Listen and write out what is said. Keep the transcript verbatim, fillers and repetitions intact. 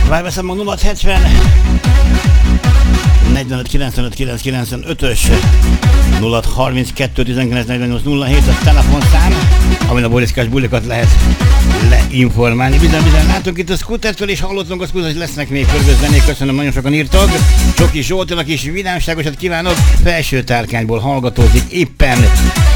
Rájveszem mag nulla hetven negyvenöt kilencvenöt kilencszázkilencvenötös nulla harminckettő tizenkilenc negyvennyolc nulla hét a telefonszám, amin a boriszkás bulikat lehet leinformálni. Bizony, bizony, látunk itt a Scootertől, és hallottunk a Scooter, hogy lesznek még körgözzenék. Köszönöm, nagyon sokan írtak. Csoki Zsoltinak is vidámságosat kívánok. Felső Tárkányból hallgatózik éppen